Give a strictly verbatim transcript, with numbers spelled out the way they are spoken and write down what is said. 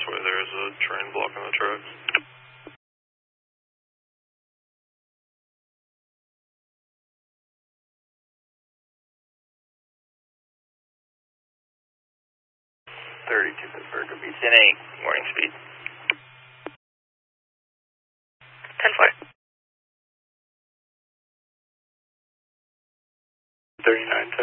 expressway. There is a train blocking the tracks. thirty-two Pittsburgh, B T N eight, morning speed. ten four.